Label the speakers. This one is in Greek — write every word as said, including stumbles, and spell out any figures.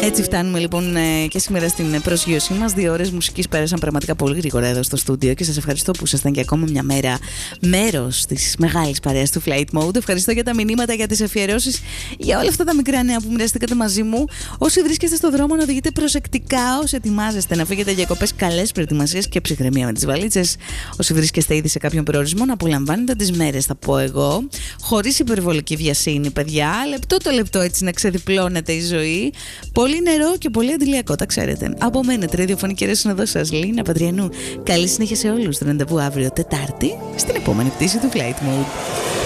Speaker 1: Έτσι φτάνουμε λοιπόν και σήμερα στην προσγείωσή μας. Δύο ώρες μουσικής πέρασαν πραγματικά πολύ γρήγορα εδώ στο στούντιο και σας ευχαριστώ που ήσασταν και ακόμα μια μέρα μέρος της μεγάλης παρέας του Flight Mode. Ευχαριστώ για τα μηνύματα, για τις αφιερώσεις, για όλα αυτά τα μικρά νέα που μοιραστήκατε μαζί μου. Όσοι βρίσκεστε στον δρόμο, να οδηγείτε προσεκτικά. Όσοι ετοιμάζεστε να φύγετε διακοπές, καλές προετοιμασίες και ψυχραιμία με τις βαλίτσες. Όσοι βρίσκεστε ήδη σε κάποιον προορισμό, να απολαμβάνετε τις μέρες, θα πω εγώ. Χωρίς υπερβολική βιασύνη, παιδιά. Λεπτό το λεπτό, έτσι να ξεδιπλώνεται η ζωή. Πολύ νερό και πολύ αντιλιακό, τα ξέρετε. Από μένα, ραδιοφωνική ρέση εδώ σας, Λίνα Παντριανού. Καλή συνέχεια σε όλους. Το ραντεβού αύριο Τετάρτη στην επόμενη πτήση του Flight Mode.